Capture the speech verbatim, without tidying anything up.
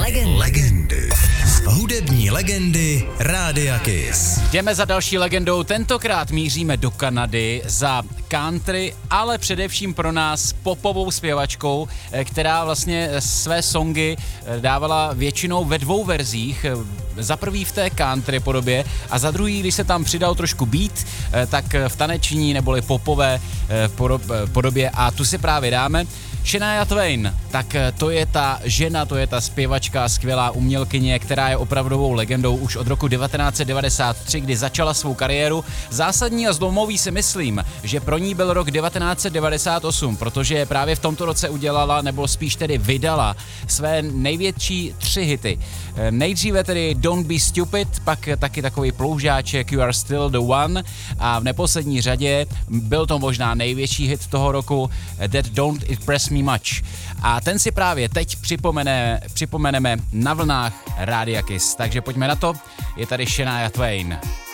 Legendy. Legendy. Hudební legendy Rádia Kiss. Jdeme za další legendou, tentokrát míříme do Kanady za country, ale především pro nás popovou zpěvačkou, která vlastně své songy dávala většinou ve dvou verzích. Za prvý v té country podobě a za druhý, když se tam přidal trošku beat, tak v taneční neboli popové podobě a tu si právě dáme. Shania Twain, tak to je ta žena, to je ta zpěvačka, skvělá umělkyně, která je opravdovou legendou už od roku devatenáct set devadesát tři, kdy začala svou kariéru. Zásadní a zlomový si myslím, že pro ní byl rok devatenáct set devadesát osm, protože právě v tomto roce udělala, nebo spíš tedy vydala své největší tři hity. Nejdříve tedy Don't Be Stupid, pak taky takový ploužáček You Are Still the One a v neposlední řadě byl to možná největší hit toho roku That Don't Impress Me Much. A ten si právě teď připomene, připomeneme na vlnách Rádia Kiss. Takže pojďme na to, je tady Shania Twain.